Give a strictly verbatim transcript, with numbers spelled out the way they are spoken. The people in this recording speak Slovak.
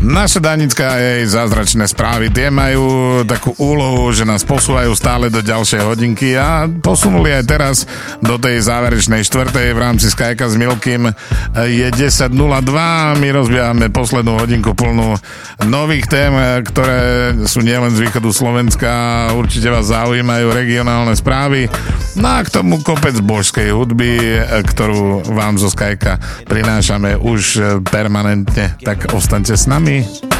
Naša Danická a jej zázračné správy, tie majú takú úlohu, že nás posúvajú stále do ďalšej hodinky a posunuli aj teraz do tej záverečnej štvrtej v rámci Skyka s Milkým. Je desať nula dva, my rozbiehame poslednú hodinku plnú nových tém, ktoré sú nielen z východu Slovenska, určite vás zaujímajú regionálne správy. No a k tomu kopec božskej hudby, ktorú vám zo Skyka prinášame už permanentne, tak ostaňte s nami.